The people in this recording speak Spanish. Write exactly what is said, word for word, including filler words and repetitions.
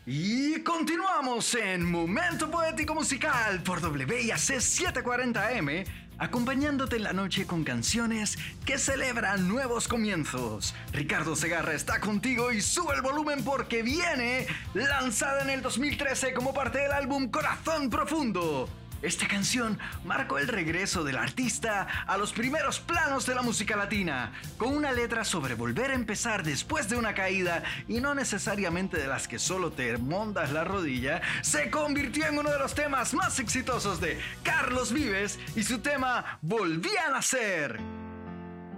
Y continuamos en Momento Poético Musical por W I A C setecientos cuarenta M, acompañándote en la noche con canciones que celebran nuevos comienzos. Ricardo Segarra está contigo y sube el volumen porque viene lanzada en el dos mil trece como parte del álbum Corazón Profundo. Esta canción marcó el regreso del artista a los primeros planos de la música latina, con una letra sobre volver a empezar después de una caída y no necesariamente de las que solo te mondas la rodilla. Se convirtió en uno de los temas más exitosos de Carlos Vives y su tema Volví a Nacer.